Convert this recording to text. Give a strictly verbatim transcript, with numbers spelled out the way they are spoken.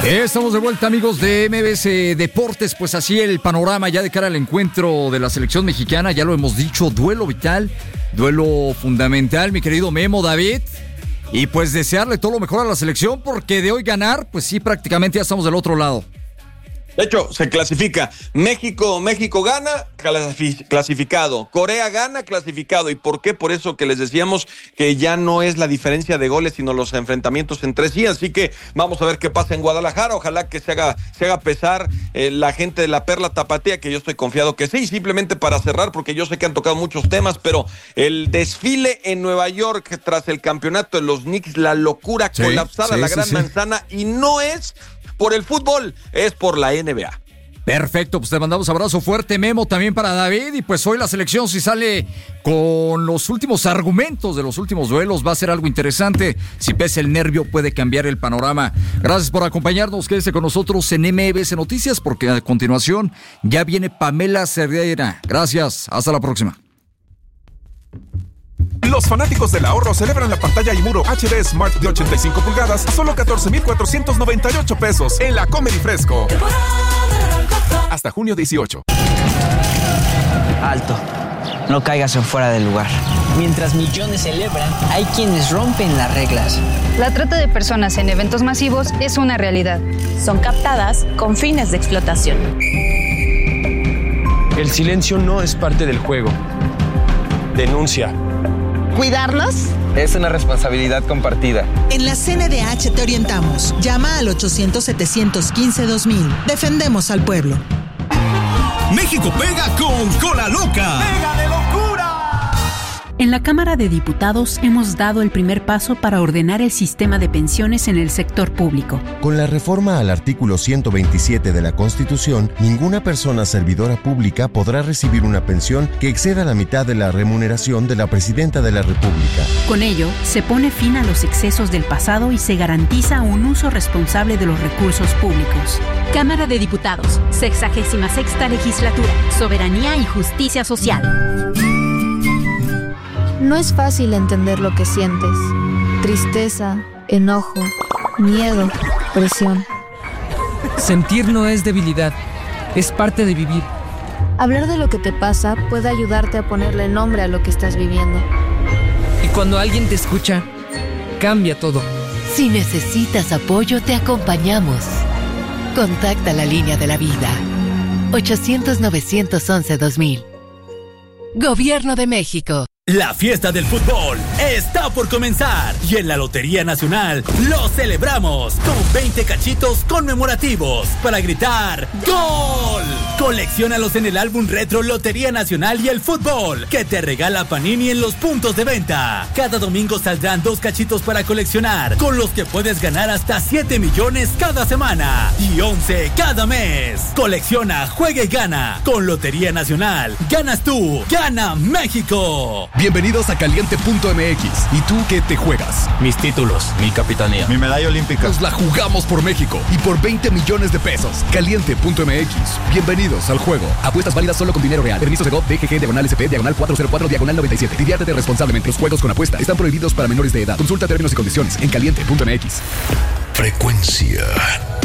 Estamos de vuelta, amigos de M B S Deportes. Pues así el panorama ya de cara al encuentro de la selección mexicana. Ya lo hemos dicho, duelo vital, duelo fundamental, mi querido Memo, David. Y pues desearle todo lo mejor a la selección, porque de hoy ganar, pues sí, prácticamente ya estamos del otro lado. De hecho, se clasifica. México, México gana, clasificado. Corea gana, clasificado. ¿Y por qué? Por eso que les decíamos que ya no es la diferencia de goles, sino los enfrentamientos entre sí. Así que vamos a ver qué pasa en Guadalajara. Ojalá que se haga, se haga pesar eh, la gente de la Perla Tapatía, que yo estoy confiado que sí. Simplemente para cerrar, porque yo sé que han tocado muchos temas, pero el desfile en Nueva York tras el campeonato de los Knicks, la locura sí, colapsada, sí, la sí, Gran sí. Manzana, y no es por el fútbol, es por la N B A. Perfecto, pues te mandamos abrazo fuerte, Memo, también para David. Y pues hoy la selección, si sale con los últimos argumentos de los últimos duelos, va a ser algo interesante. Si pesa el nervio, puede cambiar el panorama. Gracias por acompañarnos, quédese con nosotros en M B S Noticias, porque a continuación ya viene Pamela Cerdeira. Gracias, hasta la próxima. Los fanáticos del ahorro celebran la pantalla y muro H D Smart de ochenta y cinco pulgadas a solo catorce mil cuatrocientos noventa y ocho pesos en la Comer y Fresco. Hasta junio dieciocho. Alto, no caigas en fuera del lugar. Mientras millones celebran, hay quienes rompen las reglas. La trata de personas en eventos masivos es una realidad. Son captadas con fines de explotación. El silencio no es parte del juego. Denuncia. ¿Cuidarlos? Es una responsabilidad compartida. En la C N D H te orientamos. Llama al ochocientos, setecientos quince, dos mil. Defendemos al pueblo. México pega con Cola Loca. ¡Pega de locura! En la Cámara de Diputados hemos dado el primer paso para ordenar el sistema de pensiones en el sector público. Con la reforma al artículo ciento veintisiete de la Constitución, ninguna persona servidora pública podrá recibir una pensión que exceda la mitad de la remuneración de la Presidenta de la República. Con ello, se pone fin a los excesos del pasado y se garantiza un uso responsable de los recursos públicos. Cámara de Diputados, sexagésima sexta legislatura, soberanía y justicia social. No es fácil entender lo que sientes. Tristeza, enojo, miedo, presión. Sentir no es debilidad, es parte de vivir. Hablar de lo que te pasa puede ayudarte a ponerle nombre a lo que estás viviendo. Y cuando alguien te escucha, cambia todo. Si necesitas apoyo, te acompañamos. Contacta la línea de la vida. ochocientos, novecientos once, dos mil. Gobierno de México. La fiesta del fútbol está por comenzar y en la Lotería Nacional lo celebramos con veinte cachitos conmemorativos para gritar ¡Gol! Colecciónalos en el álbum retro Lotería Nacional y el Fútbol que te regala Panini en los puntos de venta. Cada domingo saldrán dos cachitos para coleccionar, con los que puedes ganar hasta siete millones cada semana y once cada mes. Colecciona, juega y gana. Con Lotería Nacional ganas tú, gana México. Bienvenidos a Caliente punto M X. ¿Y tú qué te juegas? Mis títulos, mi capitanía, mi medalla olímpica. Nos la jugamos por México y por veinte millones de pesos. Caliente punto M X. Bienvenidos al juego. Apuestas válidas solo con dinero real. Permiso de G O V, D G G, diagonal S P, diagonal cuatrocientos cuatro, diagonal noventa y siete. Diviértete responsablemente. Los juegos con apuesta están prohibidos para menores de edad. Consulta términos y condiciones en Caliente punto M X. Frecuencia